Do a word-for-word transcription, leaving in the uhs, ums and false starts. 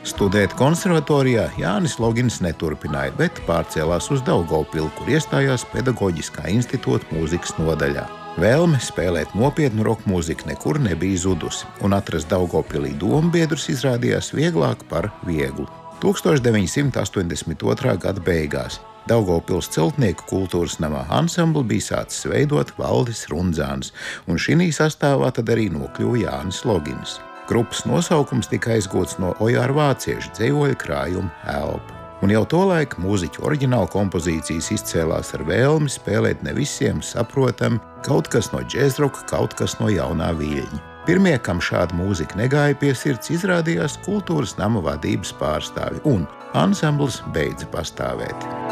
Studēt konservatorijā Jānis Logins neturpināja, bet pārcēlās uz Daugavpili, kur iestājās Pedagoģiskā institūta mūzikas nodaļā. Vēlme spēlēt nopietnu roka mūziku nekur nebija zudusi, un atrast Daugavpilī dombiedrus izrādījās vieglāk par vieglu. tūkstoš deviņi simti astoņdesmit otrā gada beigās Daugavpils celtnieku kultūras namā ansambli bija sācis veidot Valdis Rundzāns, un šinī sastāvā tad arī nokļuva Jānis Logins. Grupas nosaukums tika aizgūts no Ojāra Vācieša dzejoļa krājuma Elpa. Un jau tolaik mūziķu oriģināla kompozīcijas izcēlās ar vēlmi spēlēt ne visiem saprotam, kaut kas no džēzroka, kaut kas no jaunā viļņa. Pirmie, kam šāda mūzika negāja pie sirds, izrādījās kultūras nama vadības pārstāvi, un ansamblis beidza pastāvēt.